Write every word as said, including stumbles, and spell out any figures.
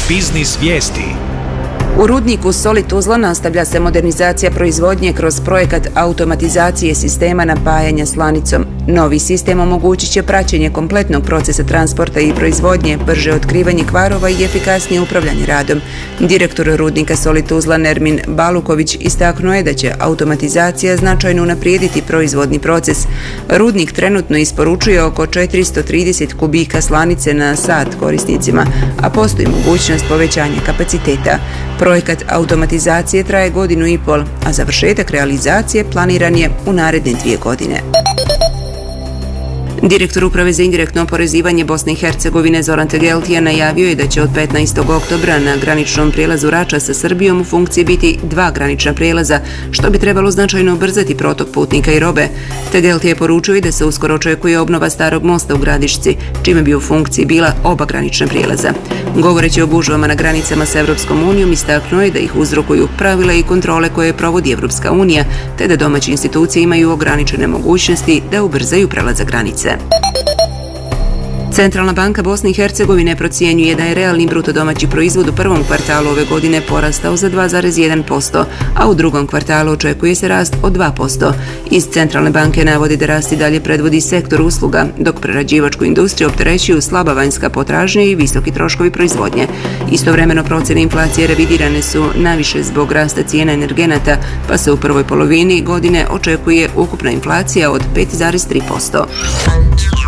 Biznis vijesti. U rudniku Soli Tuzla nastavlja se modernizacija proizvodnje kroz projekat automatizacije sistema napajanja slanicom. Novi sistem omogućit će praćenje kompletnog procesa transporta i proizvodnje, brže otkrivanje kvarova i efikasnije upravljanje radom. Direktor rudnika Soli Tuzla Nermin Baluković istaknuo je da će automatizacija značajno unaprijediti proizvodni proces. Rudnik trenutno isporučuje oko četiristo trideset kubika slanice na sat korisnicima, a postoji mogućnost povećanja kapaciteta. Projekat automatizacije traje godinu i pol, a završetak realizacije planiran je u naredne dvije godine. Direktor Uprave za indirektno oporezivanje Bosne i Hercegovine Zoran Tegeltija najavio je da će od petnaestog oktobra na graničnom prijelazu Rača sa Srbijom u funkciji biti dva granična prijelaza, što bi trebalo značajno ubrzati protok putnika i robe. Tegeltija je poručio i da se uskoro očekuje obnova starog mosta u Gradišci, čime bi u funkciji bila oba granična prijelaza. Govoreći o gužvama na granicama sa Evropskom unijom, istaknuo je da ih uzrokuju pravila i kontrole koje provodi Evropska unija, te da domaće institucije imaju ograničene mogućnosti da ubrzaju prelazak granice. Centralna banka Bosne i Hercegovine procjenjuje da je realni bruto domaći proizvod u prvom kvartalu ove godine porastao za dva zarez jedan posto, a u drugom kvartalu očekuje se rast od dva posto. Iz Centralne banke navodi da rast i dalje predvodi sektor usluga, dok prerađivačku industriju opterećuju slaba vanjska potražnja i visoki troškovi proizvodnje. Istovremeno procjene inflacije revidirane su naviše zbog rasta cijena energenata, pa se u prvoj polovini godine očekuje ukupna inflacija od pet zarez tri posto.